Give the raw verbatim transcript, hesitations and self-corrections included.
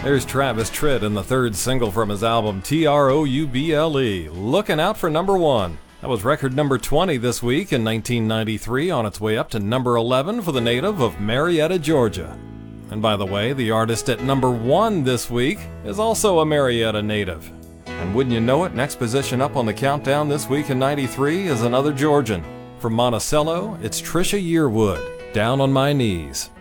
There's Travis Tritt in the third single from his album T R O U B L E, Looking Out for Number One. That was record number twenty this week in nineteen ninety-three, on its way up to number eleven for the native of Marietta, Georgia. And by the way, the artist at number one this week is also a Marietta native. And wouldn't you know it, next position up on the countdown this week in ninety-three is another Georgian. From Monticello, it's Trisha Yearwood, Down on My Knees.